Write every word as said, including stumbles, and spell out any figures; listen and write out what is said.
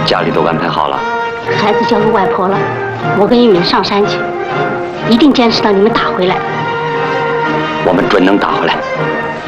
家里都安排好了。 孩子交给外婆了，我跟玉敏上山去，一定坚持到你们打回来。 我们准能打回来。